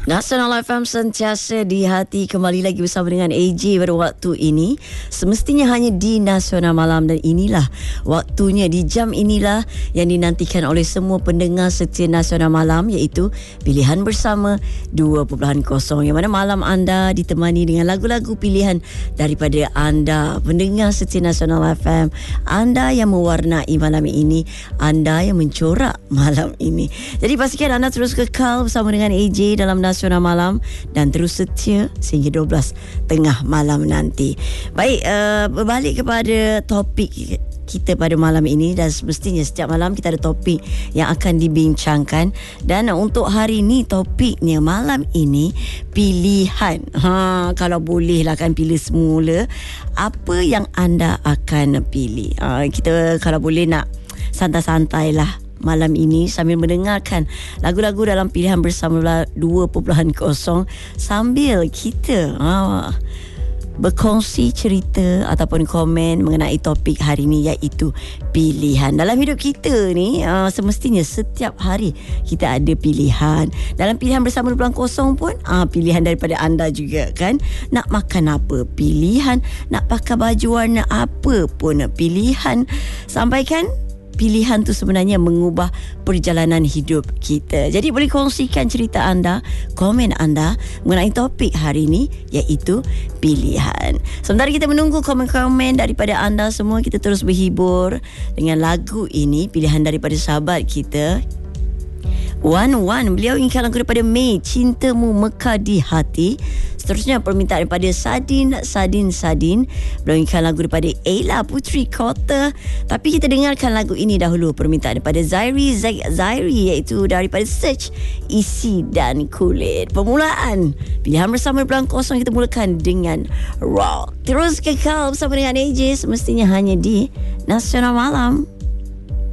Nasional FM sentiasa di hati, kembali lagi bersama dengan AJ pada waktu ini. Semestinya hanya di Nasional Malam, dan inilah waktunya, di jam inilah yang dinantikan oleh semua pendengar setia Nasional Malam, iaitu Pilihan Bersama 2.0, yang mana malam anda ditemani dengan lagu-lagu pilihan daripada anda, pendengar setia Nasional FM, anda yang mewarnai malam ini, anda yang mencorak malam ini. Jadi pastikan anda terus kekal bersama dengan AJ dalam Nasional Malam dan terus setia sehingga 12 tengah malam nanti. Baik, berbalik kepada topik kita pada malam ini, dan semestinya setiap malam kita ada topik yang akan dibincangkan, dan untuk hari ini topiknya malam ini pilihan. Kalau boleh lah kan pilih semula, apa yang anda akan pilih? Kita kalau boleh nak santai-santai lah malam ini sambil mendengarkan lagu-lagu dalam Pilihan Bersama 2.0 sambil kita berkongsi cerita ataupun komen mengenai topik hari ini, iaitu pilihan. Dalam hidup kita ni semestinya setiap hari kita ada pilihan. Dalam Pilihan Bersama 2.0 pun pilihan daripada anda juga kan. Nak makan apa, pilihan. Nak pakai baju warna apa pun, pilihan. Sampaikan pilihan tu sebenarnya mengubah perjalanan hidup kita. Jadi boleh kongsikan cerita anda, komen anda mengenai topik hari ini, iaitu pilihan. Sementara kita menunggu komen-komen daripada anda semua, kita terus berhibur dengan lagu ini, pilihan daripada sahabat kita Wan. Beliau inginkan lagu daripada Mei, Cintamu Mekar di Hati. Seterusnya permintaan daripada Sadin. Beliau inginkan lagu daripada Ella Putri Kota. Tapi kita dengarkan lagu ini dahulu, permintaan daripada Zairi, iaitu daripada Search, Isi dan Kulit. Permulaan Pilihan Bersama 2.0 kita mulakan dengan rock. Terus kekal bersama dengan AJ, semestinya hanya di Nasional Malam.